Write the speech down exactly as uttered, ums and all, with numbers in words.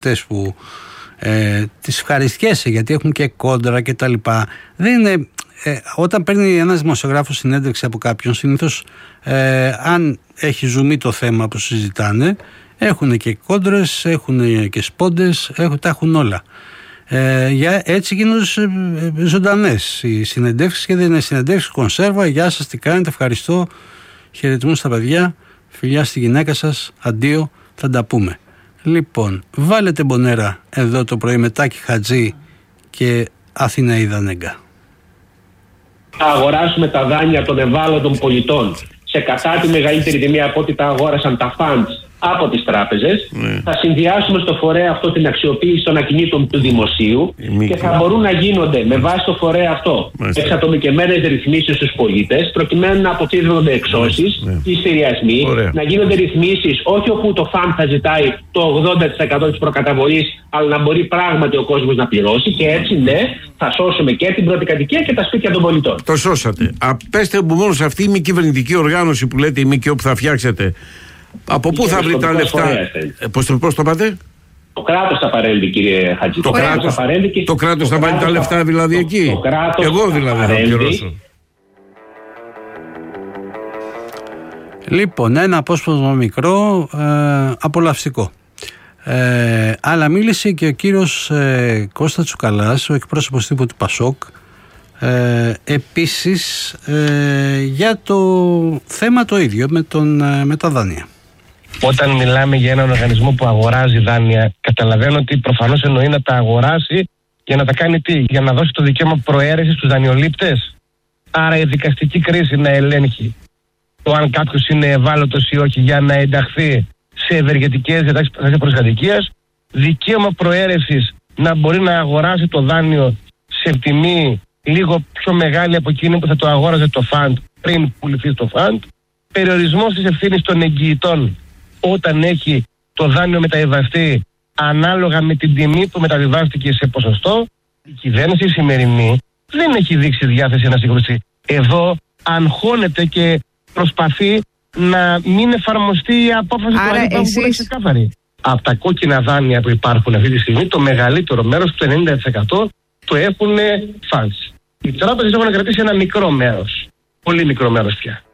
αυτές που ε, τις ευχαριστιέσαι γιατί έχουν και κόντρα και τα λοιπά. Δεν είναι, ε, όταν παίρνει ένας δημοσιογράφος συνέντευξη από κάποιον, συνήθως ε, αν έχει ζουμί το θέμα που συζητάνε, έχουν και κόντρες, έχουν και σπόντες, έχουν, τα έχουν όλα. Ε, για, έτσι γίνονται ζωντανές οι συνεντεύξεις και δεν είναι συνεντεύξεις κονσέρβα. Γεια σας, τι κάνετε, ευχαριστώ, χαιρετισμού στα παιδιά, φιλιά στη γυναίκα σας, αντίο, θα τα πούμε. Λοιπόν, βάλετε Μπονέρα εδώ το πρωί με Τάκη Χατζή και Αθηναίδα Νέγκα. Θα αγοράσουμε τα δάνεια των ευάλωτων πολιτών σε κατά τη μεγαλύτερη τιμή από ό,τι τα αγόρασαν τα funds από τις τράπεζες. Mm. Θα συνδυάσουμε στο φορέα αυτό την αξιοποίηση των ακινήτων του δημοσίου mm. και θα μπορούν να γίνονται με βάση το φορέα αυτό mm. εξατομικευμένες ρυθμίσεις στους πολίτες, προκειμένου να αποφύγονται εξώσεις mm. ή στηριασμοί, mm. να γίνονται ρυθμίσεις όχι όπου το φαντ θα ζητάει το ογδόντα τοις εκατό της προκαταβολής, αλλά να μπορεί πράγματι ο κόσμος να πληρώσει, και έτσι ναι, θα σώσουμε και την πρώτη κατοικία και τα σπίτια των πολιτών. Το σώσατε. Απέστε μου μόνο σε αυτή η μη κυβερνητική οργάνωση που λέτε, η ΜΚΟ που θα φτιάξετε, από πού θα βρει τα λεφτά, ε, πώς το, πώς το πάτε? Το κράτος θα παρέμβει, κύριε Χατζη. Το, το κράτος θα, και... το κράτος θα βάλει τα λεφτά δηλαδή το, εκεί. Το Εγώ δηλαδή θα, θα πληρώσω. Λοιπόν, ένα απόσπασμα μικρό, ε, απολαυστικό. Ε, αλλά μίλησε και ο κύριος ε, Κώστα Τσουκαλάς, ο εκπρόσωπος τύπου του Πασόκ, ε, επίσης ε, για το θέμα το ίδιο με, τον, ε, με τα δάνεια. Όταν μιλάμε για έναν οργανισμό που αγοράζει δάνεια, καταλαβαίνω ότι προφανώς εννοεί να τα αγοράσει για να τα κάνει τι, για να δώσει το δικαίωμα προαίρεσης στους δανειολήπτες. Άρα η δικαστική κρίση να ελέγχει το αν κάποιος είναι ευάλωτος ή όχι για να ενταχθεί σε ευεργετικές διατάξεις προστατικής, δικαίωμα προαίρεσης να μπορεί να αγοράσει το δάνειο σε τιμή λίγο πιο μεγάλη από εκείνη που θα το αγόραζε το φαντ πριν πουληθεί το φαντ, περιορισμός της ευθύνης των εγγυητών όταν έχει το δάνειο μεταβιβαστεί ανάλογα με την τιμή που μεταβιβάστηκε σε ποσοστό. Η κυβέρνηση σημερινή δεν έχει δείξει διάθεση να συγκρουστεί. Εδώ αγχώνεται και προσπαθεί να μην εφαρμοστεί η απόφαση του Αλήπα που είναι ξεκάθαρη. Από τα κόκκινα δάνεια που υπάρχουν αυτή τη στιγμή, το μεγαλύτερο μέρος, το ενενήντα τοις εκατό, το έχουν funds. Οι τράπεζες έχουν κρατήσει ένα μικρό μέρος. Πολύ μικρό μέρος πια.